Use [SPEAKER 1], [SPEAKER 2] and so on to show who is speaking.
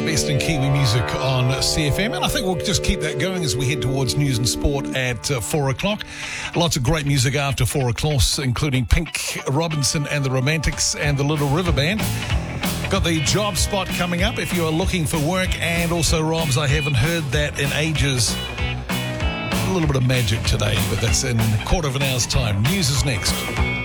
[SPEAKER 1] best in Kiwi music on CFM, and I think we'll just keep that going as we head towards news and sport at 4 o'clock. Lots of great music after 4 o'clock, including Pink, Robinson and the Romantics and the Little River Band. Got the job spot coming up if you are looking for work, and also, Robs, I haven't heard that in ages. A little bit of magic today, but that's in a quarter of an hour's time. News is next.